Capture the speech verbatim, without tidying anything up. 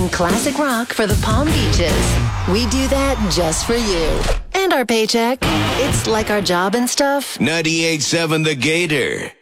playing classic rock for the Palm Beaches. We do that just for you. And our paycheck. It's like our job and stuff. ninety-eight point seven The Gator.